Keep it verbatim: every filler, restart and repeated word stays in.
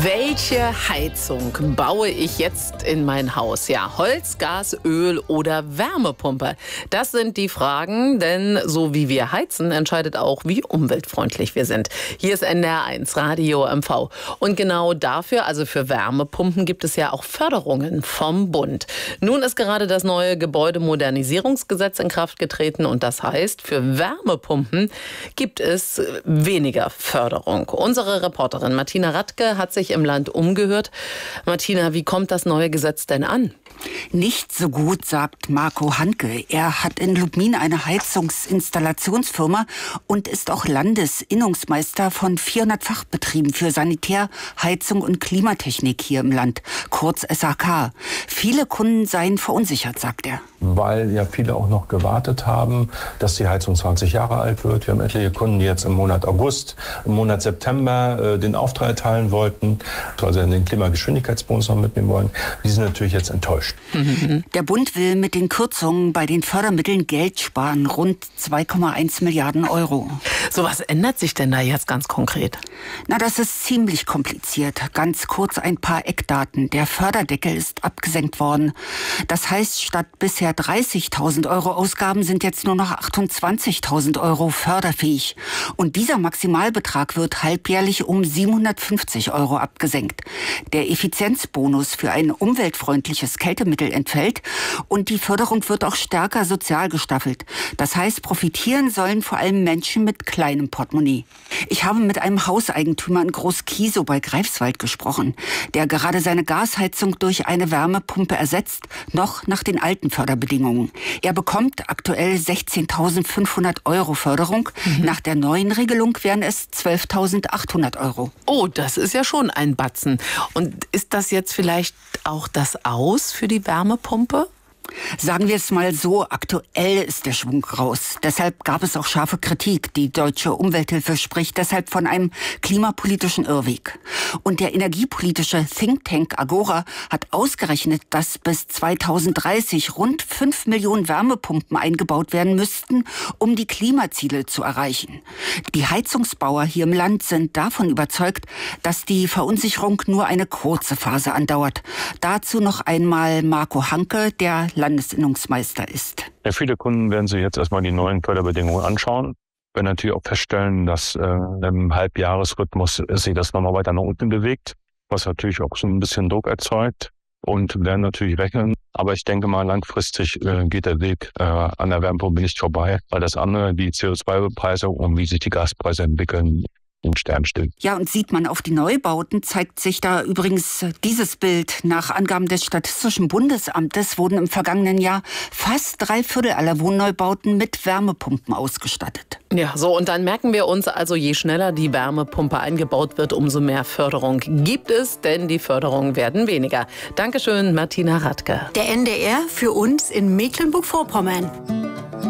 Welche Heizung baue ich jetzt in mein Haus? Ja, Holz, Gas, Öl oder Wärmepumpe? Das sind die Fragen, denn so wie wir heizen, entscheidet auch, wie umweltfreundlich wir sind. Hier ist N D R eins Radio M V. Und genau dafür, also für Wärmepumpen, gibt es ja auch Förderungen vom Bund. Nun ist gerade das neue Gebäudemodernisierungsgesetz in Kraft getreten und das heißt, für Wärmepumpen gibt es weniger Förderung. Unsere Reporterin Martina Radke hat sich im Land umgehört. Martina, wie kommt das neue Gesetz denn an? Nicht so gut, sagt Marco Hanke. Er hat in Lubmin eine Heizungsinstallationsfirma und ist auch Landesinnungsmeister von vierhundert Fachbetrieben für Sanitär, Heizung und Klimatechnik hier im Land, kurz S H K. Viele Kunden seien verunsichert, sagt er. Weil ja viele auch noch gewartet haben, dass die Heizung zwanzig Jahre alt wird. Wir haben etliche Kunden, die jetzt im Monat August, im Monat September äh, den Auftrag erteilen wollten, also den Klimageschwindigkeitsbonus noch mitnehmen wollen. Die sind natürlich jetzt enttäuscht. Der Bund will mit den Kürzungen bei den Fördermitteln Geld sparen, rund zwei Komma eins Milliarden Euro. So, was ändert sich denn da jetzt ganz konkret? Na, das ist ziemlich kompliziert. Ganz kurz ein paar Eckdaten. Der Förderdeckel ist abgesenkt worden. Das heißt, statt bisher dreißigtausend Euro Ausgaben sind jetzt nur noch achtundzwanzigtausend Euro förderfähig. Und dieser Maximalbetrag wird halbjährlich um siebenhundertfünfzig Euro abgesenkt. Der Effizienzbonus für ein umweltfreundliches Kältemittel entfällt und die Förderung wird auch stärker sozial gestaffelt. Das heißt, profitieren sollen vor allem Menschen mit kleinem Portemonnaie. Ich habe mit einem Hauseigentümer in Groß-Kiesow bei Greifswald gesprochen, der gerade seine Gasheizung durch eine Wärmepumpe ersetzt, noch nach den alten Förderbedingungen. Er bekommt aktuell sechzehntausendfünfhundert Euro Förderung. Mhm. Nach der neuen Regelung wären es zwölftausendachthundert Euro. Oh, das ist ja schon ein Batzen. Und ist das jetzt vielleicht auch das Aus für die Wärmepumpe? Sagen wir es mal so, aktuell ist der Schwung raus. Deshalb gab es auch scharfe Kritik. Die Deutsche Umwelthilfe spricht deshalb von einem klimapolitischen Irrweg. Und der energiepolitische Think Tank Agora hat ausgerechnet, dass bis zweitausenddreißig rund fünf Millionen Wärmepumpen eingebaut werden müssten, um die Klimaziele zu erreichen. Die Heizungsbauer hier im Land sind davon überzeugt, dass die Verunsicherung nur eine kurze Phase andauert. Dazu noch einmal Marco Hanke, der Landesinnungsmeister ist. Ja, viele Kunden werden sich jetzt erstmal die neuen Förderbedingungen anschauen. Wir werden natürlich auch feststellen, dass äh, im Halbjahresrhythmus sich das nochmal weiter nach unten bewegt, was natürlich auch so ein bisschen Druck erzeugt und werden natürlich rechnen. Aber ich denke mal, langfristig äh, geht der Weg äh, an der Wärmepumpe nicht vorbei, weil das andere, die C O zwei Preise und wie sich die Gaspreise entwickeln, im Stern steht. Ja, und sieht man auf die Neubauten, zeigt sich da übrigens dieses Bild. Nach Angaben des Statistischen Bundesamtes wurden im vergangenen Jahr fast drei Viertel aller Wohnneubauten mit Wärmepumpen ausgestattet. Ja, so und dann merken wir uns also, je schneller die Wärmepumpe eingebaut wird, umso mehr Förderung gibt es, denn die Förderungen werden weniger. Dankeschön, Martina Radke. Der N D R für uns in Mecklenburg-Vorpommern.